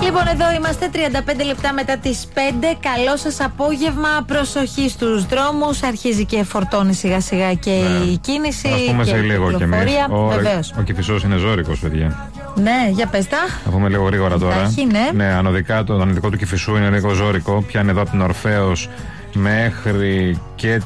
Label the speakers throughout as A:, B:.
A: Λοιπόν, εδώ είμαστε 35 λεπτά μετά τις 5. Καλό σας απόγευμα. Προσοχή στους δρόμους. Αρχίζει και φορτώνει σιγά σιγά και η κίνηση.
B: Ας πούμε
A: και
B: σε λίγο κι εμείς.
A: Βεβαίως.
B: Ο Κηφισός είναι ζώρικος, παιδιά.
A: Ναι, για πες τα.
B: Θα πούμε λίγο γρήγορα τώρα.
A: Έχει, ναι.
B: Ναι, ανωδικά το ανωδικό του Κηφισού είναι λίγο ζώρικο. Πιάνει εδώ από την Ορφέως μέχρι και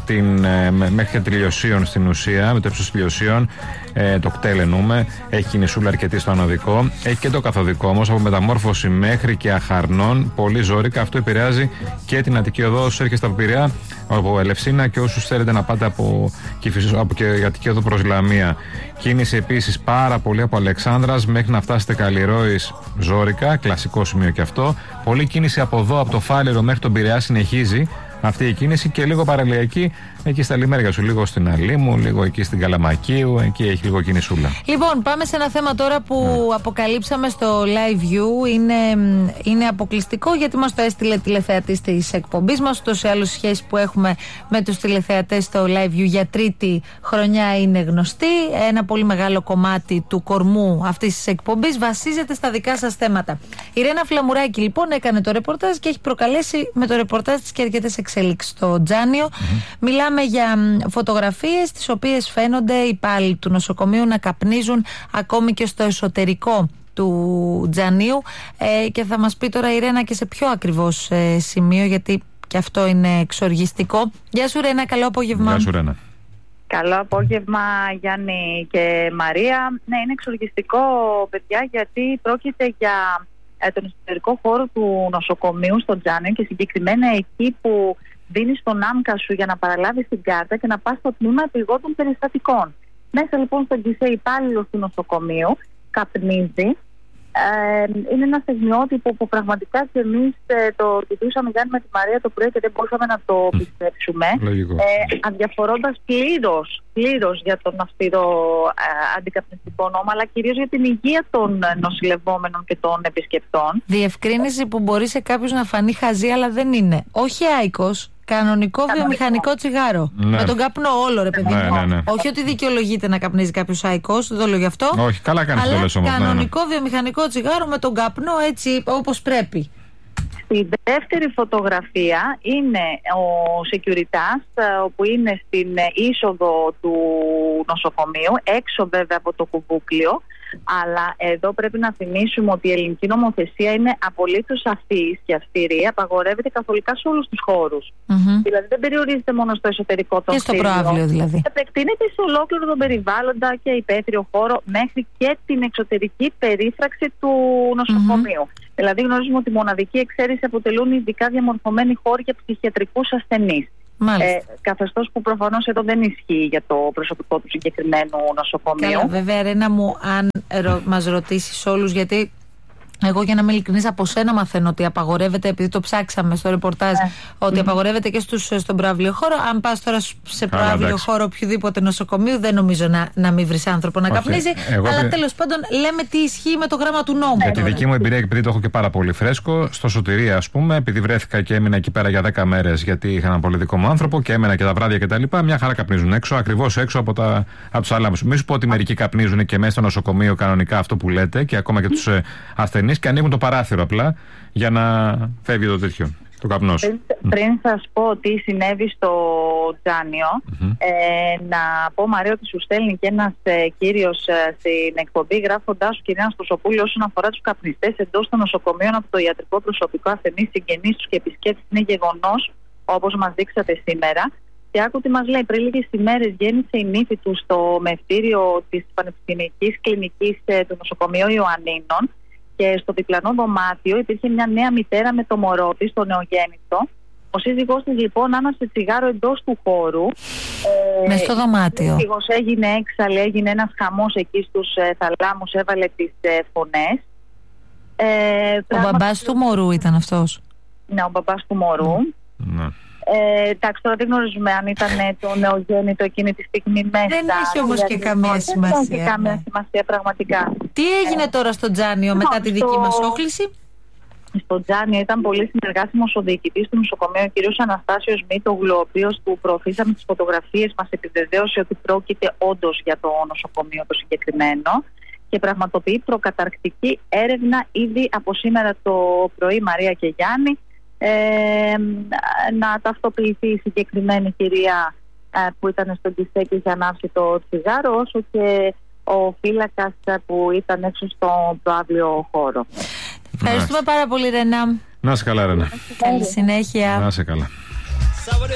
B: τη Λιωσίων στην ουσία, με το ύψος της Λιωσίων, το κτέλ εννοούμε. Έχει κινησούλα αρκετή στο ανωδικό. Έχει και το καθοδικό όμως, από Μεταμόρφωση μέχρι και Αχαρνών, πολύ ζώρικα. Αυτό επηρεάζει και την Αττική Οδό. Όσους έρχεστε από Πειραιά, από Ελευσίνα, και όσους θέλετε να πάτε από Αττική Οδό προς Λαμία. Κίνηση επίσης πάρα πολύ από Αλεξάνδρας μέχρι να φτάσετε Καλλιρόης, ζώρικα, κλασικό σημείο και αυτό. Πολλή κίνηση από εδώ, από το Φάληρο μέχρι τον Πειραιά συνεχίζει αυτή η κίνηση, και λίγο παραλιακή εκεί στα Λιμέρια σου, λίγο στην Αλήμου, λίγο εκεί στην Καλαμακίου, εκεί έχει λίγο κινησούλα. Λοιπόν, πάμε σε ένα θέμα τώρα που αποκαλύψαμε στο Live View. Είναι αποκλειστικό γιατί μας το έστειλε τηλεθεατής της εκπομπής μας. Ούτως ή άλλως η σχέση που έχουμε με τους τηλεθεατές στο Live View για τρίτη χρονιά είναι γνωστή. Ένα πολύ μεγάλο κομμάτι του κορμού αυτής της εκπομπής βασίζεται στα δικά σας θέματα. Η Ρένα Φλαμουράκη λοιπόν έκανε το ρεπορτάζ και έχει προκαλέσει με το ρεπορτάζ της και αρκετές εξελίξεις στο Τζάνιο. Μιλάμε για φωτογραφίες τις οποίες φαίνονται οι υπάλληλοι του νοσοκομείου να καπνίζουν ακόμη και στο εσωτερικό του Τζανίου, και θα μας πει τώρα η Ρένα και σε πιο ακριβώς σημείο, γιατί και αυτό είναι εξοργιστικό. Γεια σου Ρένα, καλό απόγευμα. Γεια σου Ρένα.
C: Καλό απόγευμα Γιάννη και Μαρία. Ναι, είναι εξοργιστικό παιδιά, γιατί πρόκειται για τον εσωτερικό χώρο του νοσοκομείου στο Τζάνιο, και συγκεκριμένα εκεί που δίνεις τον άμκα σου για να παραλάβεις την κάρτα και να πας στο τμήμα επιγόντων περιστατικών. Μέσα λοιπόν στον γκισέ υπάλληλος του νοσοκομείου καπνίζει. Είναι ένα στιγμιότυπο που πραγματικά και εμείς το κοιτούσαμε Γιάννη με τη Μαρία το πρωί και δεν μπορούσαμε να το πιστέψουμε. Αδιαφορώντας πλήρως για τον αυστηρό αντικαπνιστικό νόμο, αλλά κυρίως για την υγεία των νοσηλευόμενων και των επισκεπτών.
A: Διευκρίνηση που μπορεί σε κάποιους να φανεί χαζή, αλλά δεν είναι. Όχι άϊκος. Κανονικό βιομηχανικό τσιγάρο. Ναι. Με τον καπνό όλο, ρε παιδί μου. Ναι. Όχι ότι δικαιολογείται να καπνίζει κάποιος άϊκος, δεν το λέω γι' αυτό.
B: Όχι, καλά κάνεις το λες όμως.
A: Κανονικό βιομηχανικό τσιγάρο με τον καπνό έτσι όπως πρέπει.
C: Στη δεύτερη φωτογραφία είναι ο Securitas, όπου είναι στην είσοδο του νοσοκομείου, έξω βέβαια από το κουβούκλιο. Αλλά εδώ πρέπει να θυμίσουμε ότι η ελληνική νομοθεσία είναι απολύτως σαφής και αυστηρή, απαγορεύεται καθολικά σε όλους τους χώρους. Δηλαδή δεν περιορίζεται μόνο στο εσωτερικό των
A: κτίριων. Και στο προαύλιο δηλαδή.
C: Επεκτείνεται σε ολόκληρο τον περιβάλλοντα και υπαίθριο χώρο, μέχρι και την εξωτερική περίφραξη του νοσοκομείου. Δηλαδή γνωρίζουμε ότι μοναδική εξαίρεση αποτελούν ειδικά διαμορφωμένοι χώροι για ψυχιατρικούς ασθενείς. Καθεστώς που προφανώς εδώ δεν ισχύει για το προσωπικό του συγκεκριμένου νοσοκομείου.
A: Καλά, βέβαια Ρένα μου, αν μας ρωτήσεις όλους, γιατί εγώ για να είμαι ειλικρινής από σένα μαθαίνω ότι απαγορεύεται, επειδή το ψάξαμε στο ρεπορτάζ, ότι απαγορεύεται και στον προαύλιο χώρο. Αν πας τώρα σε προαύλιο χώρο οποιοδήποτε νοσοκομείου, δεν νομίζω να μην βρεις άνθρωπο να καπνίζει. Αλλά τέλος πάντων λέμε τι ισχύει με το γράμμα του νόμου.
B: Για τη δική μου εμπειρία, επειδή το έχω και πάρα πολύ φρέσκο, στο Σωτηρία, ας πούμε, επειδή βρέθηκα και έμεινα εκεί πέρα για 10 μέρες, γιατί είχα έναν πολύ δικό μου άνθρωπο και έμενα και τα βράδια κτλ. Μια χαρά καπνίζουν έξω, ακριβώς έξω από τους άλλους. Μη σου πω ότι μερικοί καπνίζουν και μέσα στο νοσοκομείο κανονικά, αυτό που λέτε, και ακόμα και τους ασθενείς, και ανοίγουν το παράθυρο απλά για να φεύγει το τέτοιο, το καπνός.
C: Πριν σας πω τι συνέβη στο Τζάνιο, να πω Μαρία ότι σου στέλνει και ένας κύριος στην εκπομπή, γράφοντάς σου κυρία Αναστοσοπούλη, όσον αφορά τους καπνιστές εντός των νοσοκομείων από το ιατρικό προσωπικό, ασθενείς, συγγενείς τους και επισκέπτες, είναι γεγονός, όπως μας δείξατε σήμερα. Και άκου τι μας λέει: πριν λίγες ημέρες γέννησε η νύφη του στο μευτήριο της Πανεπιστημιακής Κλινικής του Νοσοκομείου Ιωαννίνων. Και στο διπλανό δωμάτιο υπήρχε μια νέα μητέρα με το μωρό της, το νεογέννητο. Ο σύζυγός της λοιπόν άναψε τσιγάρο εντός του χώρου.
A: Μες στο δωμάτιο. Ο
C: σύζυγος έγινε έξαλλη, έγινε ένας χαμός εκεί στους θαλάμους, έβαλε τις φωνές.
A: Ο μπαμπάς του μωρού ήταν αυτός.
C: Ναι, ο μπαμπάς του μωρού. Εντάξει, τώρα δεν γνωρίζουμε αν ήταν το νεογέννητο εκείνη τη στιγμή μέσα.
A: Δεν έχει όμως και καμία σημασία.
C: Δεν έχει καμία σημασία πραγματικά.
A: Τι έγινε τώρα στο Τζάνιο μετά τη δική μας όχληση?
C: Στο Τζάνιο ήταν πολύ συνεργάσιμος ο διοικητής του νοσοκομείου, ο κ. Αναστάσιος Μήτογλου, ο οποίος του προωθήσαμε τις φωτογραφίες, μας επιβεβαίωσε ότι πρόκειται όντως για το νοσοκομείο το συγκεκριμένο. και πραγματοποιεί προκαταρκτική έρευνα ήδη από σήμερα το πρωί, Μαρία και Γιάννη, να ταυτοποιηθεί η συγκεκριμένη κυρία που ήταν στον Κιστέ και είχε ανάψει το τσιγάρο, όσο και ο φύλακας που ήταν έξω στο προαύλιο χώρο.
A: Ευχαριστούμε πάρα πολύ, Ρένα.
B: Να είσαι καλά, Ρένα.
A: Καλή συνέχεια.
B: Να είσαι καλά.